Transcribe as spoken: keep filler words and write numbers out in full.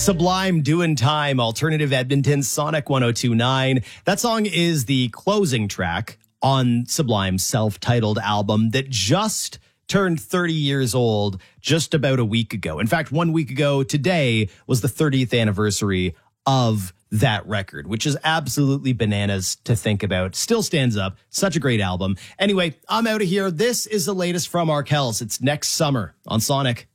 Sublime, Doing Time, Alternative Edmonton, Sonic one oh two point nine. That song is the closing track on Sublime's self-titled album that just turned thirty years old just about a week ago. In fact, one week ago today was the thirtieth anniversary of that record, which is absolutely bananas to think about. Still stands up. Such a great album. Anyway, I'm out of here. This is the latest from Arkells. It's next summer on Sonic.